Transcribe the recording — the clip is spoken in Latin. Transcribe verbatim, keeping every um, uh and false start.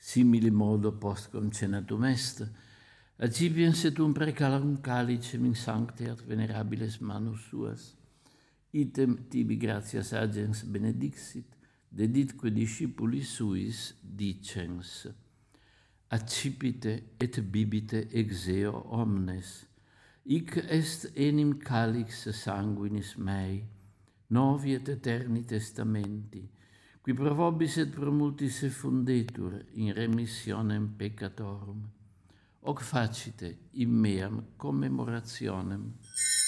simili modo post concenatum est, accipiens et un precalum calicem in sancte ad venerabiles manus suas, item tibi gratias agens benedixit, deditque discipulis suis dicens, accipite et bibite ex eo omnes, hic est enim calix sanguinis mei, novi et eterni testamenti, qui pro vobis et pro multis effundetur in remissionem peccatorum, hoc facite in meam commemorationem.